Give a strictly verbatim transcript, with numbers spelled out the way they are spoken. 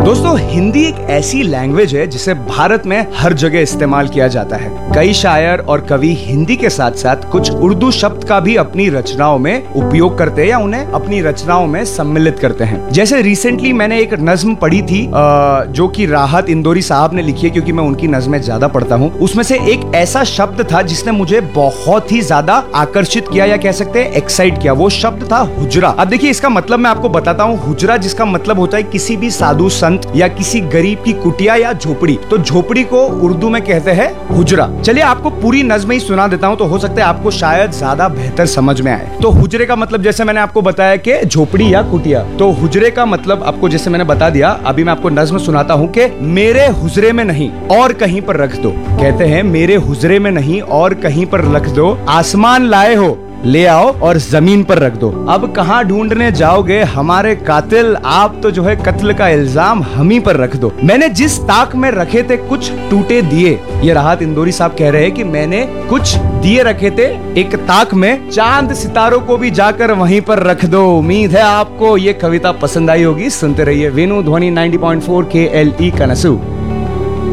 दोस्तों, हिंदी एक ऐसी लैंग्वेज है जिसे भारत में हर जगह इस्तेमाल किया जाता है। कई शायर और कवि हिंदी के साथ साथ कुछ उर्दू शब्द का भी अपनी रचनाओं में उपयोग करते हैं या उन्हें अपनी रचनाओं में सम्मिलित करते हैं। जैसे रिसेंटली मैंने एक नज्म पढ़ी थी जो कि राहत इंदौरी साहब ने लिखी है, क्योंकि मैं उनकी नज्में ज्यादा पढ़ता हूँ। उसमें से एक ऐसा शब्द था जिसने मुझे बहुत ही ज्यादा आकर्षित किया या कह सकते हैं एक्साइट किया। वो शब्द था हुजरा। अब देखिए, इसका मतलब मैं आपको बताता हूँ। हुजरा जिसका मतलब होता है किसी भी साधु संत या किसी गरीब की कुटिया या झोपड़ी। तो झोपड़ी को उर्दू में कहते हैं हुजरा। चलिए आपको पूरी नज्म ही सुना देता हूँ, तो हो सकता है आपको शायद ज्यादा बेहतर समझ में आए। तो हुजरे का मतलब जैसे मैंने आपको बताया कि झोपड़ी या कुटिया, तो हुजरे का मतलब आपको जैसे मैंने बता दिया। अभी मैं आपको नज्म सुनाता हूँ कि मेरे हुजरे में नहीं और कहीं पर रख दो। कहते हैं मेरे हुजरे में नहीं और कहीं पर रख दो, आसमान लाए हो ले आओ और जमीन पर रख दो। अब कहाँ ढूंढने जाओगे हमारे कातिल, आप तो जो है कत्ल का इल्जाम हम ही पर रख दो। मैंने जिस ताक में रखे थे कुछ टूटे दिए। ये राहत इंदौरी साहब कह रहे हैं कि मैंने कुछ दिए रखे थे एक ताक में, चांद सितारों को भी जाकर वहीं पर रख दो। उम्मीद है आपको ये कविता पसंद आई होगी। सुनते रहिए वेणु ध्वनि नाइंटी पॉइंट फोर के एल ई कनसू।